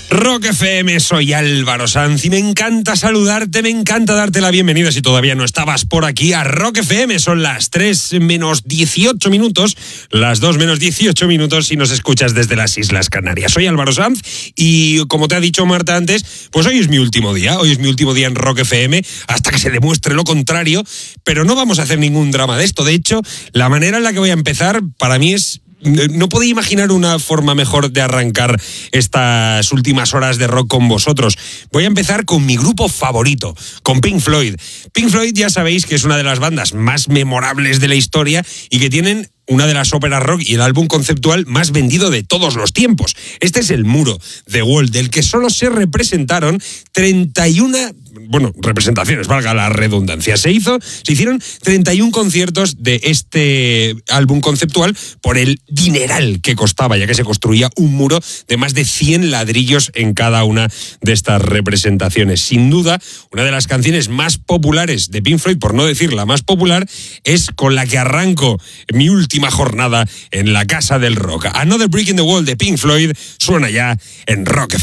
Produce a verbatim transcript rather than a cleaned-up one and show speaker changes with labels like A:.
A: Rock F M, soy Álvaro Sanz y me encanta saludarte, me encanta darte la bienvenida si todavía no estabas por aquí a Rock F M. Son las tres menos dieciocho minutos, las dos menos dieciocho minutos si nos escuchas desde las Islas Canarias. Soy Álvaro Sanz y como te ha dicho Marta antes, pues hoy es mi último día, hoy es mi último día en Rock F M hasta que se demuestre lo contrario, pero no vamos a hacer ningún drama de esto. De hecho, la manera en la que voy a empezar para mí es... No podía imaginar una forma mejor de arrancar estas últimas horas de rock con vosotros. Voy a empezar con mi grupo favorito, con Pink Floyd. Pink Floyd ya sabéis que es una de las bandas más memorables de la historia y que tienen una de las óperas rock y el álbum conceptual más vendido de todos los tiempos. Este es el Muro, The Wall, del que solo se representaron treinta y uno, bueno, representaciones, valga la redundancia. Se hizo, se hicieron treinta y uno conciertos de este álbum conceptual por el dineral que costaba, ya que se construía un muro de más de cien ladrillos en cada una de estas representaciones. Sin duda, una de las canciones más populares de Pink Floyd, por no decir la más popular, es con la que arranco mi última jornada en la Casa del Rock. Another Brick in the Wall de Pink Floyd suena ya en Rock F M.